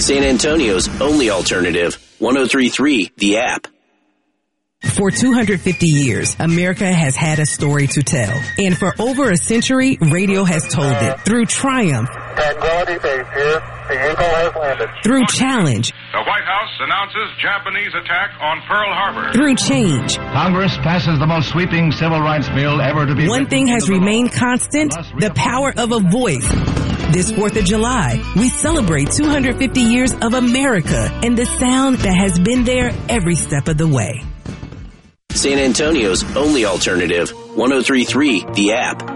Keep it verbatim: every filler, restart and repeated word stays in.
San Antonio's only alternative, one oh three point three The App. For two hundred fifty years, America has had a story to tell. And for over a century, radio has told it through triumph, Tranquility Base here. The Eagle has landed. through challenge, The White House announces Japanese attack on Pearl Harbor. through change. Congress passes the most sweeping civil rights bill ever to be One thing has remained constant, the power of a voice. This fourth of July, we celebrate two hundred fifty years of America and the sound that has been there every step of the way. San Antonio's only alternative, one oh three point three The App.